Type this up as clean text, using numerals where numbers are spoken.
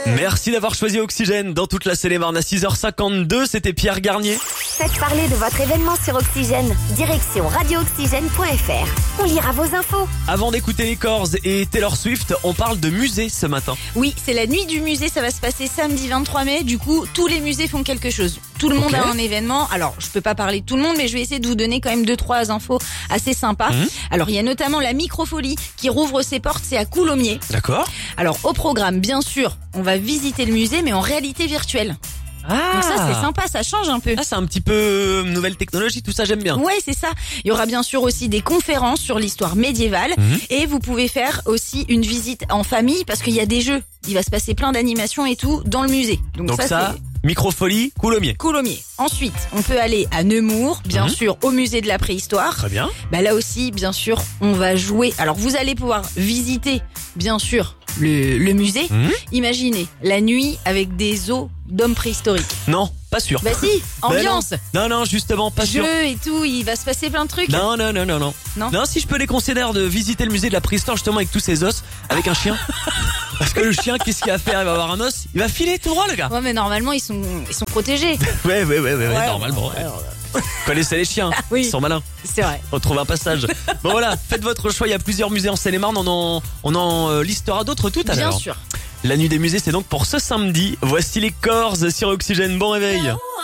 Merci d'avoir choisi Oxygène dans toute la Seine-et-Marne à 6h52. C'était Pierre Garnier. Faites parler de votre événement sur Oxygène. Direction radiooxygène.fr. On lira vos infos. Avant d'écouter les Corrs et Taylor Swift, on parle de musée ce matin. Oui, c'est la nuit du musée, ça va se passer samedi 23 mai. Du coup, tous les musées font quelque chose. Tout le monde a un événement. Alors, je peux pas parler de tout le monde, mais je vais essayer de vous donner quand même 2-3 infos assez sympas. Alors, il y a notamment la Microfolie qui rouvre ses portes, c'est à Coulommiers. D'accord. Alors, au programme, bien sûr, on va visiter le musée, mais en réalité virtuelle. Donc ça, c'est sympa, ça change un peu. Ah, c'est un petit peu nouvelle technologie, tout ça, j'aime bien. Ouais, c'est ça. Il y aura bien sûr aussi des conférences sur l'histoire médiévale. Et vous pouvez faire aussi une visite en famille parce qu'il y a des jeux. Il va se passer plein d'animations et tout dans le musée. Donc ça Microfolie, Coulommiers. Coulommiers. Ensuite, on peut aller à Nemours, bien sûr, au musée de la préhistoire. Très bien. Bah là aussi, bien sûr, on va jouer. Alors vous allez pouvoir visiter, bien sûr, le musée. Imaginez la nuit avec des os d'hommes préhistoriques. Non, pas sûr. Bah si, ambiance. Non, justement, pas sûr. Jeux et tout, il va se passer plein de trucs. Non. Non, Si je peux les considérer de visiter le musée de la préhistoire justement avec tous ces os, avec un chien. Parce que le chien, qu'est-ce qu'il va faire? Il va avoir un os, il va filer tout droit, le gars. Ouais, mais normalement, ils sont protégés. Ouais, normalement. Vous connaissez les chiens, Oui. ils sont malins. C'est vrai. On trouve un passage. Bon voilà, faites votre choix, il y a plusieurs musées en Seine-et-Marne, on en listera d'autres tout à l'heure. Bien sûr. La nuit des musées, c'est donc pour ce samedi. Voici les Corrs sur Oxygène, bon réveil.